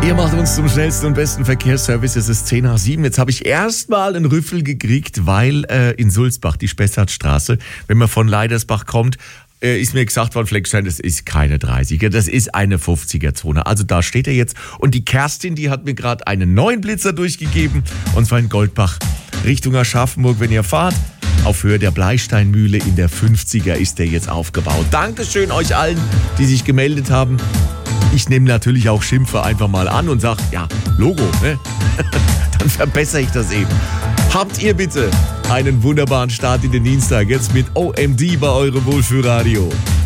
Ihr macht uns zum schnellsten und besten Verkehrsservice. Es ist 10 nach 7. Jetzt habe ich erstmal einen Rüffel gekriegt, weil in Sulzbach, die Spessartstraße, wenn man von Leidersbach kommt, ist mir gesagt worden, Fleckstein, das ist keine 30er, das ist eine 50er-Zone. Also da steht er jetzt. Und die Kerstin, die hat mir gerade einen neuen Blitzer durchgegeben. Und zwar in Goldbach, Richtung Aschaffenburg, wenn ihr fahrt. Auf Höhe der Bleisteinmühle in der 50er ist der jetzt aufgebaut. Dankeschön euch allen, die sich gemeldet haben. Ich nehme natürlich auch Schimpfe einfach mal an und sage, ja, Logo, ne? Dann verbessere ich das eben. Habt ihr bitte einen wunderbaren Start in den Dienstag jetzt mit OMD bei eurem Wohlfühlradio.